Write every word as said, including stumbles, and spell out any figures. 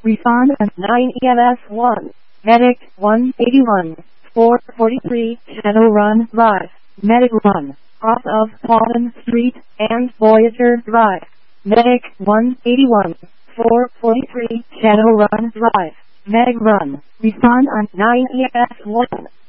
Respond on nine E M S one. Medic one eighty-one. four forty-three Shadowrun Drive. Medic one. Off of Paulin Street and Voyager Drive. Medic one eighty-one. four forty-three Shadowrun Drive. Medic run. Respond on nine E M S one.